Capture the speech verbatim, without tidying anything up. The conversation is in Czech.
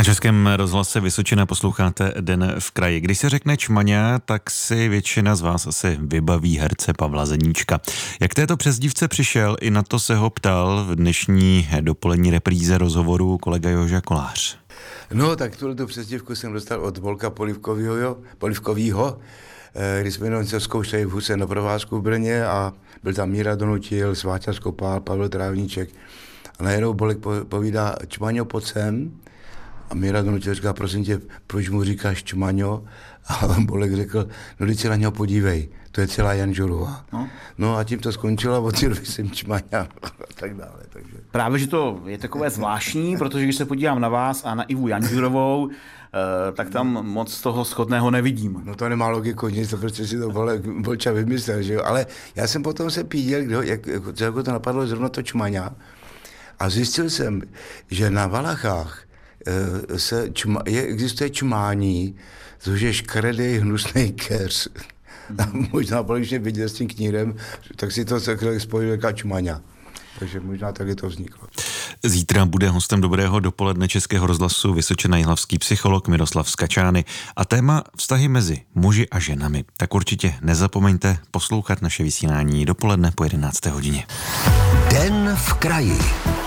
Českém rozhlase Vysočina posloucháte Den v kraji. Když se řekne Čmaňa, tak si většina z vás asi vybaví herce Pavla Zeníčka. Jak této přezdívce přišel, i na to se ho ptal v dnešní dopolední repríze rozhovoru kolega Joža Kolář. No, tak tuto přezdívku jsem dostal od Volka Polivkovýho, Polivkovýho, když jsme jenom se zkoušeli v Huse na provázku v Brně a byl tam Míra Donutil, Sváťa Skopál, Pavel Trávníček. A najednou Bolek povídá: Čmaňo, pojď sem. A Míra Donutil říká: prosím tě, proč mu říkáš Čmaňo? A Bolek řekl: no, když se na něho podívej, to je celá Jan Žurová. No. no a tím to skončilo a od té doby jsem Čmaňa a tak dále. Takže. Právě, že to je takové zvláštní, protože když se podívám na vás a na Ivu Janžurovou, tak tam moc toho shodného nevidím. No to nemá logiku nic, to prostě si to Bolča vymyslel, že jo. Ale já jsem potom se píděl, kdo, jak, jak to napadlo zrovna to Čmaňa, a zjistil jsem, že na Valachách se čma, je, existuje čmání, což je škaredý, hnusný keř. Mm. Možná poličně viděl s tím knírem, tak si to spojil jaká Čmaňa. Takže možná taky to vzniklo. Zítra bude hostem Dobrého dopoledne Českého rozhlasu Vysočina jihlavský psycholog Miroslav Skačány a téma vztahy mezi muži a ženami. Tak určitě nezapomeňte poslouchat naše vysílání dopoledne po jedenácté hodině. Den v kraji.